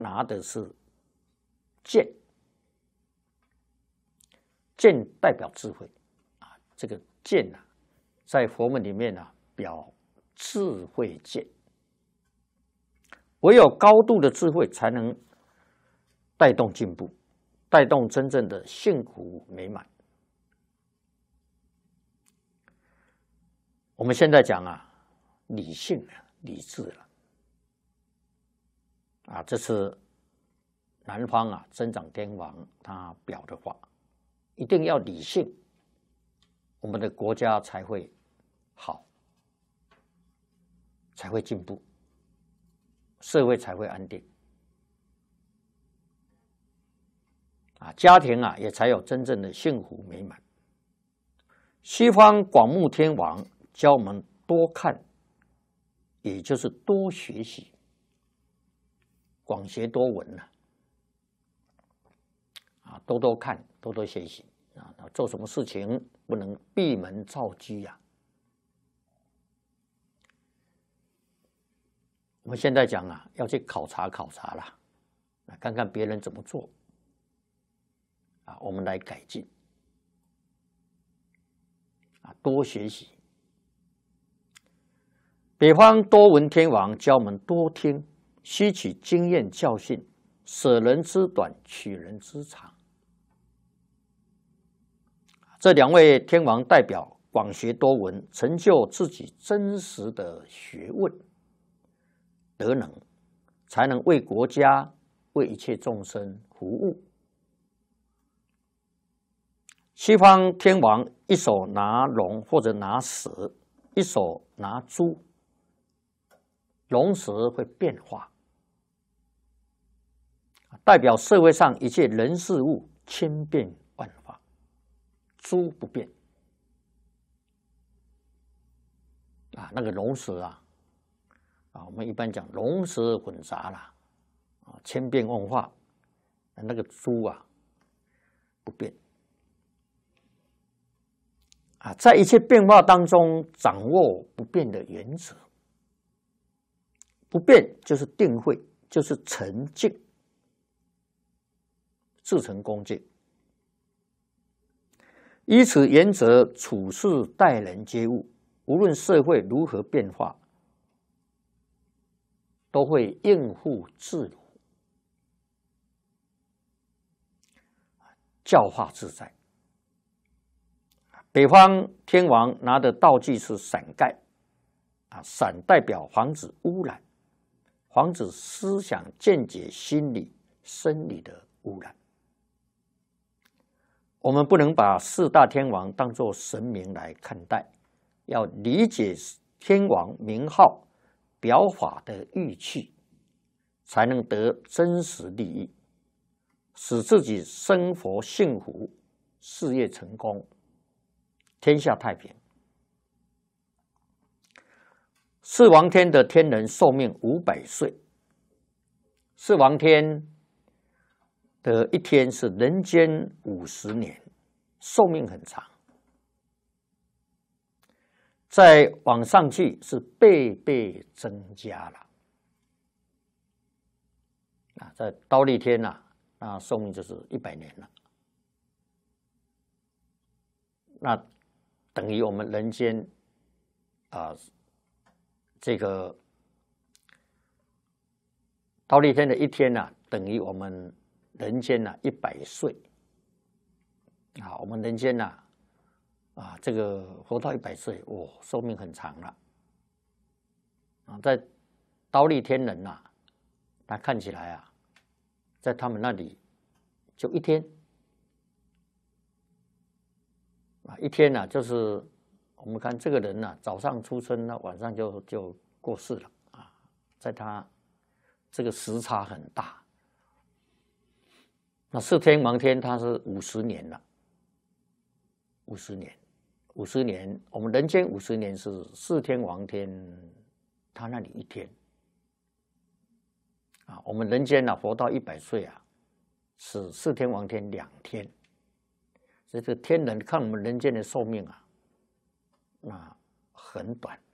拿的是剑，剑代表智慧啊。这个剑啊，在佛门里面啊，表智慧剑。唯有高度的智慧，才能带动进步，带动真正的幸福美满。我们现在讲啊，理性了，理智了。啊，这是南方啊，增长天王他表的话，一定要理性，我们的国家才会好，才会进步，社会才会安定，啊，家庭啊也才有真正的幸福美满。西方广目天王教我们多看，也就是多学习，广学多闻呐，啊，多多看，多多学习啊，做什么事情不能闭门造车呀。我们现在讲啊，要去考察考察啦，看看别人怎么做，啊，我们来改进，啊，多学习。北方多闻天王教我们多听，吸取经验教训，舍人之短，取人之长。这两位天王代表广学多闻，成就自己真实的学问德能，才能为国家、为一切众生服务。西方天王一手拿龙或者拿蛇，一手拿珠，龙蛇会变化，代表社会上一切人事物千变万化，珠不变。啊，那个龙蛇啊，我们一般讲龙蛇混杂啦，啊，千变万化，那个珠啊不变。啊，在一切变化当中，掌握不变的原则。不变就是定慧，就是沉静，至诚恭敬。依此原则处事待人接物，无论社会如何变化，都会应付自如，教化自在。北方天王拿的道具是伞盖，啊，伞代表防止污染，防止思想见解、心理、生理的污染。我们不能把四大天王当作神明来看待，要理解天王名号表法的寓趣，才能得真实利益，使自己生活幸福，事业成功，天下太平。四王天的天人寿命500岁，四王天的一天是人间50年，寿命很长。再往上去是倍倍增加了。啊，在忉利天呐，那寿命就是100年了。那等于我们人间啊，这个忉利天的一天呐，等于我们人间呐100岁。啊，我们人间呐，啊，这个活到100岁，哦，寿命很长了。啊，在忉利天人呐，他看起来啊，在他们那里就一天。啊，一天呢，就是我们看这个人呢，早上出生，那晚上就过世了啊，在他这个时差很大。那四天王天他是50年了，50年，我们人间50年是四天王天，他那里一天。啊，我们人间呢，活到100岁啊，是四天王天2天。所以这个天人看我们人间的寿命啊，那很短。